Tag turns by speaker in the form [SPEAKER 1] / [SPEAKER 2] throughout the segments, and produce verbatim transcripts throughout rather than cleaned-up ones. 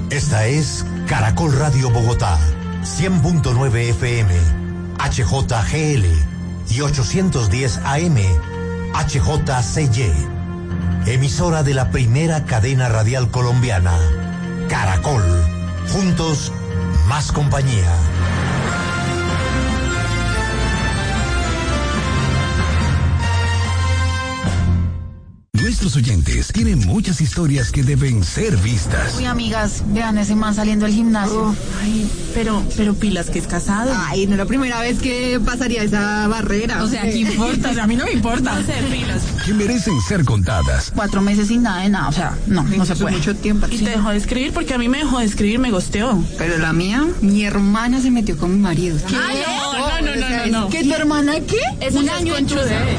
[SPEAKER 1] Esta es Caracol Radio Bogotá, cien punto nueve F M, H J G L y ochocientos diez A M, H J C Y. Emisora de la primera cadena radial colombiana, Caracol. Juntos, más compañía.
[SPEAKER 2] Nuestros oyentes tienen muchas historias que deben ser vistas.
[SPEAKER 3] Uy, amigas, vean ese man saliendo del gimnasio.
[SPEAKER 4] Oh, ay, pero, pero pilas que es casado.
[SPEAKER 5] Ay, no es la primera vez que pasaría esa barrera.
[SPEAKER 4] O sea, ¿qué importa? O sea, a mí no me importa.
[SPEAKER 5] No sé, pilas.
[SPEAKER 2] Que merecen ser contadas.
[SPEAKER 3] Cuatro meses sin nada de nada, o sea, no, no se puede.
[SPEAKER 5] Mucho tiempo.
[SPEAKER 4] Y te dejó de escribir porque a mí me dejó de escribir, me gosteó.
[SPEAKER 5] Pero la mía, mi hermana se metió con mi marido.
[SPEAKER 4] ¿Qué? Ay, no, no, no, no, no.
[SPEAKER 3] ¿Qué, tu hermana qué?
[SPEAKER 4] Es un año en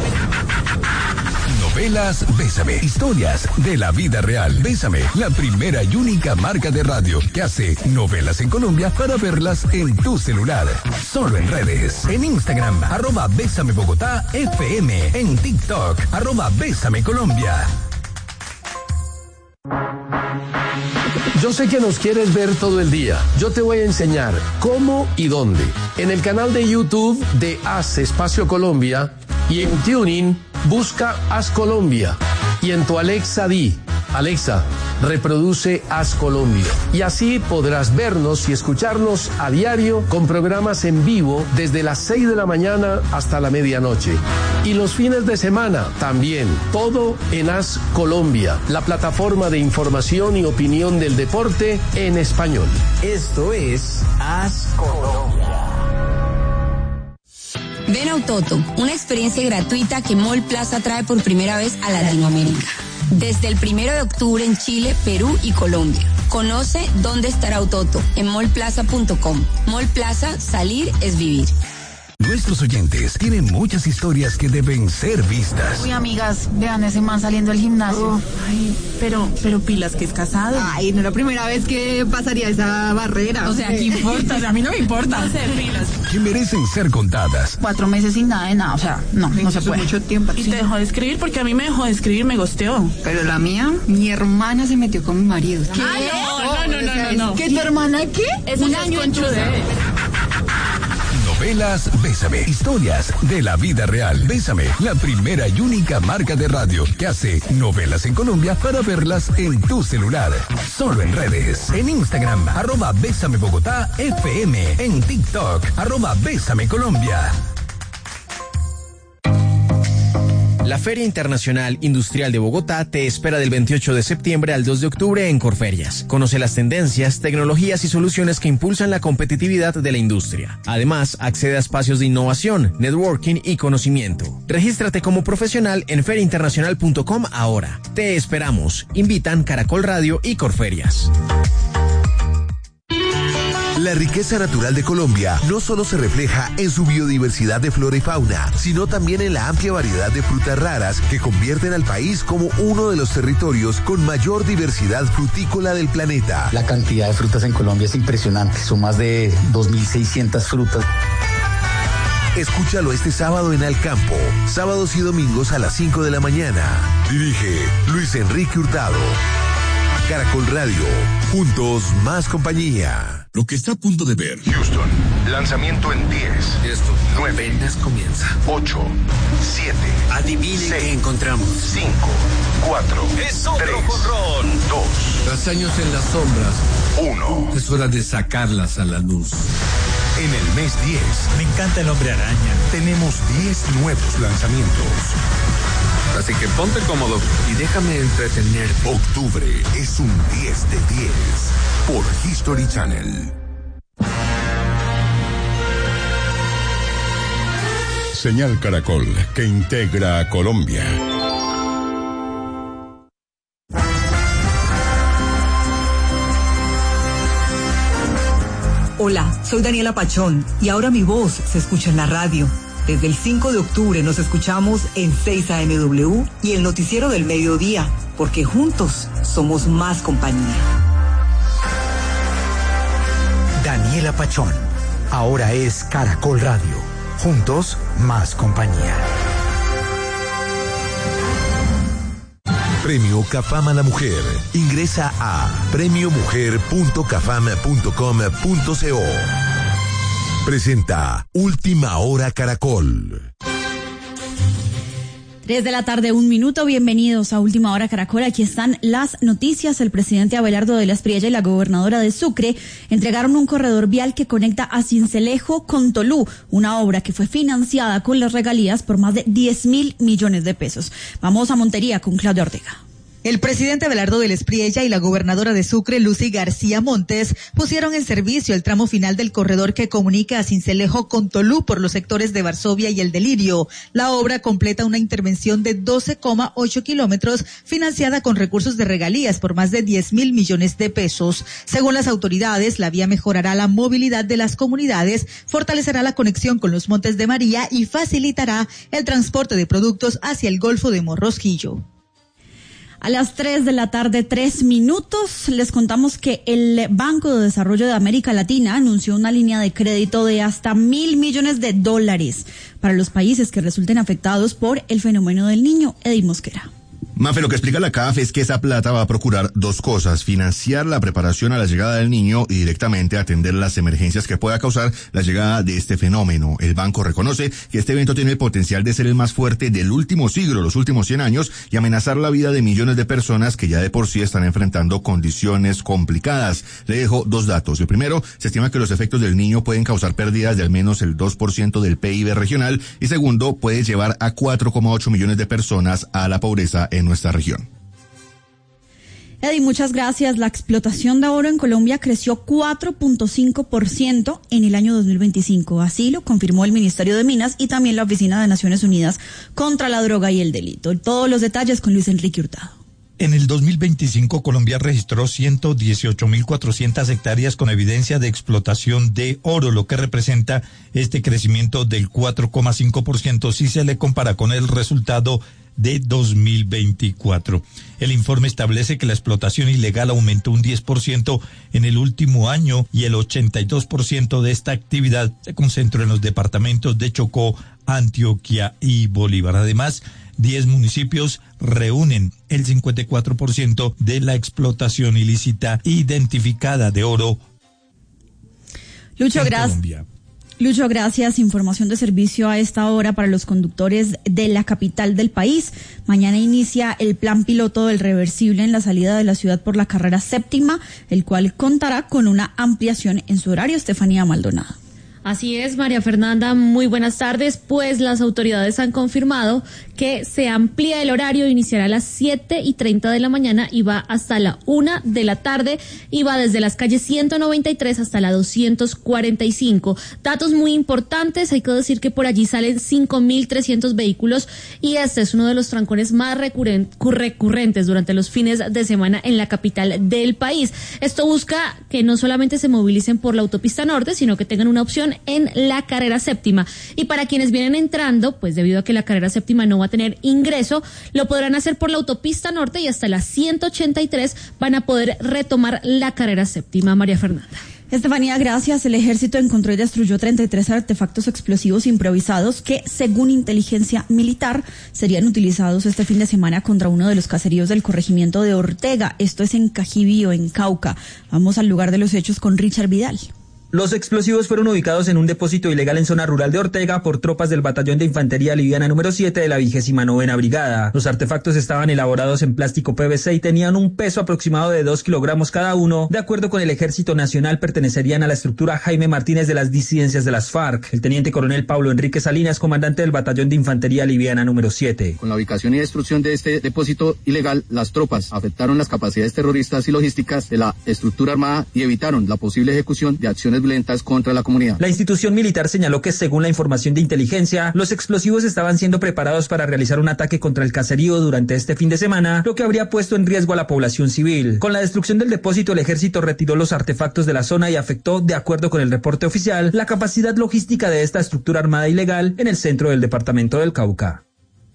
[SPEAKER 2] Novelas Bésame, historias de la vida real. Bésame, la primera y única marca de radio que hace novelas en Colombia para verlas en tu celular. Solo en redes. En Instagram, arroba Bésame Bogotá F M. En TikTok, arroba Bésame Colombia.
[SPEAKER 6] Yo sé que nos quieres ver todo el día. Yo te voy a enseñar cómo y dónde. En el canal de YouTube de Haz Espacio Colombia y en Tuning busca Haz Colombia. Y en tu Alexa di, Alexa, reproduce Haz Colombia. Y así podrás vernos y escucharnos a diario con programas en vivo desde las seis de la mañana hasta la medianoche. Y los fines de semana también, todo en Haz Colombia, la plataforma de información y opinión del deporte en español.
[SPEAKER 7] Esto es Haz Colombia.
[SPEAKER 8] Ven a Autoto, una experiencia gratuita que Mall Plaza trae por primera vez a Latinoamérica. Desde el primero de octubre en Chile, Perú y Colombia. Conoce dónde estará Autoto en mall plaza punto com. Mall Plaza, salir es vivir.
[SPEAKER 2] Nuestros oyentes tienen muchas historias que deben ser vistas.
[SPEAKER 3] Uy, amigas, vean ese man saliendo del gimnasio.
[SPEAKER 4] Oh, ay, pero, pero pilas que es casado.
[SPEAKER 5] Ay, no es la primera vez que pasaría esa barrera.
[SPEAKER 4] O sea, ¿qué importa? O sea, a mí no me importa.
[SPEAKER 5] No sé, pilas.
[SPEAKER 2] Que merecen ser contadas.
[SPEAKER 3] Cuatro meses sin nada de nada, o sea, no, no se puede.
[SPEAKER 5] Mucho tiempo.
[SPEAKER 4] Y te dejó de escribir porque a mí me dejó de escribir, me gosteó.
[SPEAKER 5] Pero la mía, mi hermana se metió con mi marido.
[SPEAKER 4] ¿Qué? Ay, no, no, no, no, no.
[SPEAKER 3] ¿Qué, tu hermana qué?
[SPEAKER 4] Es un año en
[SPEAKER 2] Novelas Bésame, historias de la vida real. Bésame, la primera y única marca de radio que hace novelas en Colombia para verlas en tu celular. Solo en redes. En Instagram, arroba Bésame Bogotá F M. En TikTok, arroba Bésame Colombia.
[SPEAKER 9] La Feria Internacional Industrial de Bogotá te espera del veintiocho de septiembre al dos de octubre en Corferias. Conoce las tendencias, tecnologías y soluciones que impulsan la competitividad de la industria. Además, accede a espacios de innovación, networking y conocimiento. Regístrate como profesional en feria internacional punto com ahora. Te esperamos. Invitan Caracol Radio y Corferias.
[SPEAKER 10] La riqueza natural de Colombia no solo se refleja en su biodiversidad de flora y fauna, sino también en la amplia variedad de frutas raras que convierten al país como uno de los territorios con mayor diversidad frutícola del planeta.
[SPEAKER 11] La cantidad de frutas en Colombia es impresionante, son más de dos mil seiscientas frutas.
[SPEAKER 10] Escúchalo este sábado en Al Campo, sábados y domingos a las cinco de la mañana. Dirige Luis Enrique Hurtado. Caracol Radio, juntos más compañía.
[SPEAKER 2] Lo que está a punto de ver.
[SPEAKER 12] Houston, lanzamiento en diez.
[SPEAKER 13] Esto
[SPEAKER 12] nueve.
[SPEAKER 13] Apenas comienza.
[SPEAKER 12] ocho. siete.
[SPEAKER 13] Adivinen qué encontramos.
[SPEAKER 12] cinco. cuatro.
[SPEAKER 13] Es otro
[SPEAKER 12] tres.
[SPEAKER 13] jonrón.
[SPEAKER 12] dos.
[SPEAKER 13] Tras años en las sombras.
[SPEAKER 12] uno.
[SPEAKER 13] Es hora de sacarlas a la luz.
[SPEAKER 1] En el mes diez. Me encanta el Hombre Araña. Tenemos diez nuevos lanzamientos.
[SPEAKER 13] Así que ponte cómodo y déjame entretener.
[SPEAKER 1] Octubre es un diez de diez por History Channel. Señal Caracol, que integra a Colombia.
[SPEAKER 14] Hola, soy Daniela Pachón y ahora mi voz se escucha en la radio. Desde el cinco de octubre nos escuchamos en seis A M W y el noticiero del mediodía, porque juntos somos más compañía.
[SPEAKER 15] Daniela Pachón, ahora es Caracol Radio. Juntos, más compañía.
[SPEAKER 10] Premio CAFAM a la Mujer. Ingresa a premio mujer punto cafam punto com punto co. Presenta Última Hora Caracol.
[SPEAKER 16] Tres de la tarde, un minuto. Bienvenidos a Última Hora Caracol. Aquí están las noticias. El presidente Abelardo de la Espriella y la gobernadora de Sucre entregaron un corredor vial que conecta a Sincelejo con Tolú, una obra que fue financiada con las regalías por más de diez mil millones de pesos. Vamos a Montería con Claudia Ortega.
[SPEAKER 17] El presidente Abelardo de la Espriella y la gobernadora de Sucre, Lucy García Montes, pusieron en servicio el tramo final del corredor que comunica a Sincelejo con Tolú por los sectores de Varsovia y El Delirio. La obra completa una intervención de doce coma ocho kilómetros financiada con recursos de regalías por más de diez mil millones de pesos. Según las autoridades, la vía mejorará la movilidad de las comunidades, fortalecerá la conexión con los Montes de María y facilitará el transporte de productos hacia el Golfo de Morrosquillo.
[SPEAKER 16] A las tres de la tarde, tres minutos, les contamos que el Banco de Desarrollo de América Latina anunció una línea de crédito de hasta mil millones de dólares para los países que resulten afectados por el fenómeno del Niño. Edith Mosquera.
[SPEAKER 18] Mafe, lo que explica la C A F es que esa plata va a procurar dos cosas: financiar la preparación a la llegada del niño y directamente atender las emergencias que pueda causar la llegada de este fenómeno. El banco reconoce que este evento tiene el potencial de ser el más fuerte del último siglo, los últimos cien años, y amenazar la vida de millones de personas que ya de por sí están enfrentando condiciones complicadas. Le dejo dos datos. El primero, se estima que los efectos del niño pueden causar pérdidas de al menos el dos por ciento del P I B regional, y segundo, puede llevar a cuatro coma ocho millones de personas a la pobreza en nuestra región.
[SPEAKER 16] Eddie, muchas gracias. La explotación de oro en Colombia creció cuatro punto cinco por ciento en el año dos mil veinticinco. Así lo confirmó el Ministerio de Minas y también la Oficina de Naciones Unidas contra la Droga y el Delito. Todos los detalles con Luis Enrique Hurtado.
[SPEAKER 19] En el dos mil veinticinco, Colombia registró ciento dieciocho mil cuatrocientas hectáreas con evidencia de explotación de oro, lo que representa este crecimiento del cuatro coma cinco por ciento si se le compara con el resultado de dos mil veinticuatro. El informe establece que la explotación ilegal aumentó un diez por ciento en el último año y el ochenta y dos por ciento de esta actividad se concentró en los departamentos de Chocó, Antioquia y Bolívar. Además, diez municipios reúnen el cincuenta y cuatro por ciento de la explotación ilícita identificada de oro.
[SPEAKER 16] Lucho, gracias. Lucho, gracias. Información de servicio a esta hora para los conductores de la capital del país. Mañana inicia el plan piloto del reversible en la salida de la ciudad por la carrera séptima, el cual contará con una ampliación en su horario. Estefanía Maldonado.
[SPEAKER 20] Así es, María Fernanda, muy buenas tardes. Pues las autoridades han confirmado que se amplía el horario, iniciará a las siete y treinta de la mañana y va hasta la una de la tarde y va desde las calles ciento noventa y tres hasta la doscientos cuarenta y cinco. Datos muy importantes, hay que decir que por allí salen cinco mil trescientos vehículos y este es uno de los trancones más recurrent, recurrentes durante los fines de semana en la capital del país. Esto busca que no solamente se movilicen por la autopista norte, sino que tengan una opción en la carrera séptima. Y para quienes vienen entrando, pues debido a que la carrera séptima no va a tener ingreso, lo podrán hacer por la autopista norte y hasta la ciento ochenta y tres van a poder retomar la carrera séptima. María Fernanda.
[SPEAKER 16] Estefanía, gracias. El ejército encontró y destruyó treinta y tres artefactos explosivos improvisados que, según inteligencia militar, serían utilizados este fin de semana contra uno de los caseríos del corregimiento de Ortega. Esto es en Cajibío, en Cauca. Vamos al lugar de los hechos con Richard Vidal.
[SPEAKER 21] Los explosivos fueron ubicados en un depósito ilegal en zona rural de Ortega por tropas del Batallón de Infantería Liviana número siete de la vigésima novena Brigada. Los artefactos estaban elaborados en plástico P V C y tenían un peso aproximado de dos kilogramos cada uno. De acuerdo con el Ejército Nacional, pertenecerían a la estructura Jaime Martínez de las disidencias de las FARC. El teniente coronel Pablo Enrique Salinas, comandante del Batallón de Infantería Liviana número siete.
[SPEAKER 22] Con la ubicación y destrucción de este depósito ilegal, las tropas afectaron las capacidades terroristas y logísticas de la estructura armada y evitaron la posible ejecución de acciones violentas contra la comunidad.
[SPEAKER 21] La institución militar señaló que, según la información de inteligencia, los explosivos estaban siendo preparados para realizar un ataque contra el caserío durante este fin de semana, lo que habría puesto en riesgo a la población civil. Con la destrucción del depósito, el ejército retiró los artefactos de la zona y afectó, de acuerdo con el reporte oficial, la capacidad logística de esta estructura armada ilegal en el centro del departamento del Cauca.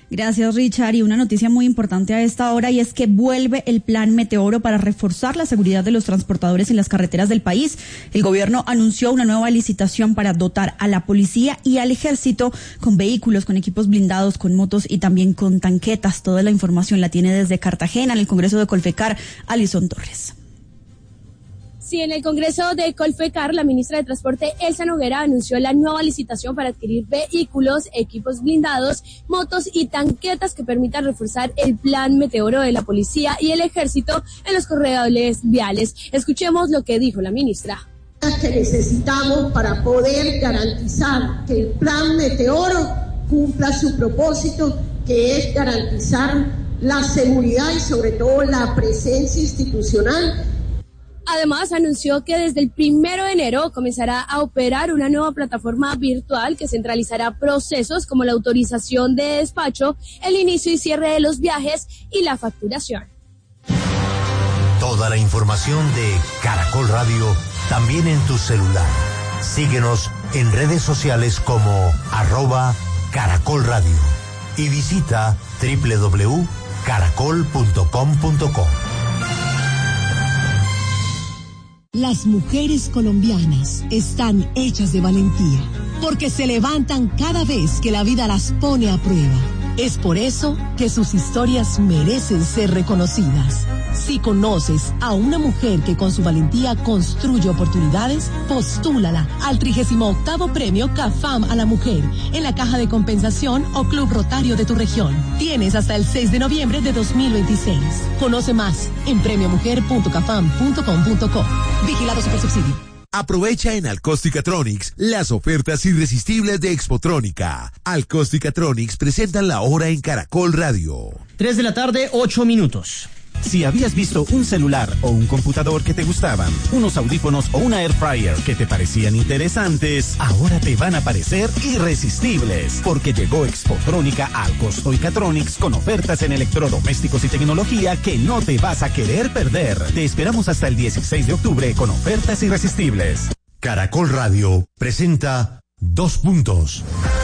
[SPEAKER 16] Gracias, Richard. Y una noticia muy importante a esta hora, y es que vuelve el Plan Meteoro para reforzar la seguridad de los transportadores en las carreteras del país. El gobierno anunció una nueva licitación para dotar a la policía y al ejército con vehículos, con equipos blindados, con motos y también con tanquetas. Toda la información la tiene desde Cartagena, en el Congreso de Colfecar, Alison Torres.
[SPEAKER 6] Sí, en el Congreso de Colfecar, la ministra de Transporte, Elsa Noguera, anunció la nueva licitación para adquirir vehículos, equipos blindados, motos y tanquetas que permitan reforzar el Plan Meteoro de la policía y el ejército en los corredores viales. Escuchemos lo que dijo la ministra.
[SPEAKER 7] Que necesitamos para poder garantizar que el Plan Meteoro cumpla su propósito, que es garantizar la seguridad y sobre todo la presencia institucional.
[SPEAKER 6] Además, anunció que desde el primero de enero comenzará a operar una nueva plataforma virtual que centralizará procesos como la autorización de despacho, el inicio y cierre de los viajes y la facturación.
[SPEAKER 1] Toda la información de Caracol Radio también en tu celular. Síguenos en redes sociales como arroba Caracol Radio y visita doble u doble u doble u punto caracol punto com punto co.
[SPEAKER 23] Las mujeres colombianas están hechas de valentía, porque se levantan cada vez que la vida las pone a prueba. Es por eso que sus historias merecen ser reconocidas. Si conoces a una mujer que con su valentía construye oportunidades, postúlala al trigésimo octavo premio CAFAM a la mujer en la Caja de Compensación o Club Rotario de tu región. Tienes hasta el seis de noviembre de dos mil veintiséis. Conoce más en premio mujer punto cafam punto com punto co. Vigilado Supersubsidio.
[SPEAKER 10] Aprovecha en Alcosticatronics las ofertas irresistibles de Expotrónica. Alcosticatronics presentan la hora en Caracol Radio.
[SPEAKER 24] Tres de la tarde, ocho minutos. Si habías visto un celular o un computador que te gustaban, unos audífonos o una air fryer que te parecían interesantes, ahora te van a parecer irresistibles, porque llegó Expotrónica al Alcosticatronics con ofertas en electrodomésticos y tecnología que no te vas a querer perder. Te esperamos hasta el dieciséis de octubre con ofertas irresistibles.
[SPEAKER 1] Caracol Radio presenta Dos Puntos.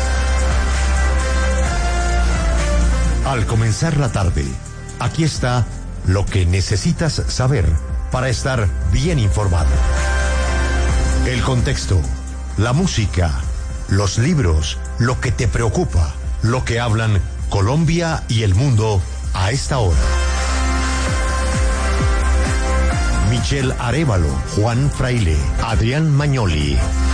[SPEAKER 1] Al comenzar la tarde, aquí está lo que necesitas saber para estar bien informado. El contexto, la música, los libros, lo que te preocupa, lo que hablan Colombia y el mundo a esta hora. Michelle Arévalo, Juan Fraile, Adrián Magnoli,